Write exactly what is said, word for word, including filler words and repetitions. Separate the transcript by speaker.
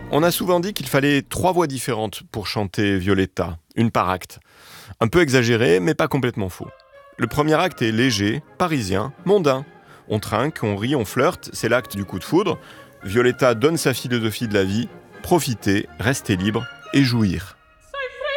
Speaker 1: On a souvent dit qu'il fallait trois voix différentes pour chanter Violetta, une par acte. Un peu exagéré, mais pas complètement faux. Le premier acte est léger, parisien, mondain. On trinque, on rit, on flirte, c'est l'acte du coup de foudre. Violetta donne sa philosophie de la vie, profiter, rester libre et jouir.